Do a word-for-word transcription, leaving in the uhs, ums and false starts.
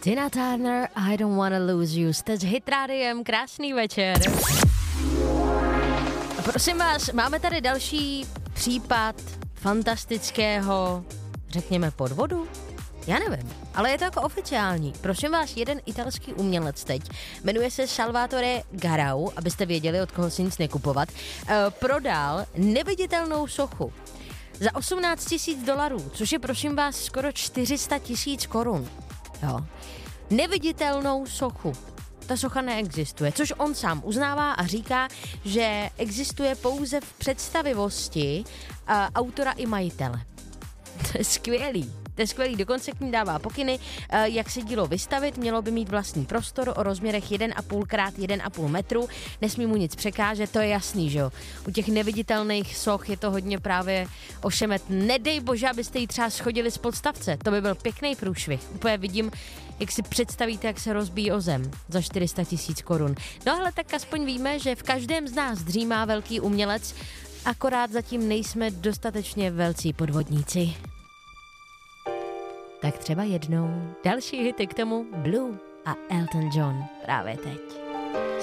Tina Turner, I don't wanna lose you. Jste s Hit Rádiem, krásný večer. A prosím vás, máme tady další případ fantastického, řekněme, podvodu? Já nevím, ale je to jako oficiální. Prosím vás, jeden italský umělec teď, jmenuje se Salvatore Garau, abyste věděli, od koho si nic nekupovat, eh, prodal neviditelnou sochu za osmnáct tisíc dolarů, což je prosím vás skoro čtyři sta tisíc korun. Jo. Neviditelnou sochu. Ta socha neexistuje, což on sám uznává a říká, že existuje pouze v představivosti uh, autora i majitele. To je skvělý. To je skvělý, dokonce k ní dává pokyny, jak se dílo vystavit, mělo by mít vlastní prostor o rozměrech jedna a půl krát jedna a půl metru, nesmí mu nic překážet, to je jasný, že jo. U těch neviditelných soch je to hodně právě ošemet. Nedej bože, abyste jí třeba schodili z podstavce, to by byl pěkný průšvih. Úplně vidím, jak si představíte, jak se rozbíjí o zem za čtyři sta tisíc korun. No ale tak aspoň víme, že v každém z nás dřímá velký umělec, akorát zatím nejsme dostatečně velcí podvodníci. Tak třeba jednou. Další hity k tomu Blue a Elton John právě teď.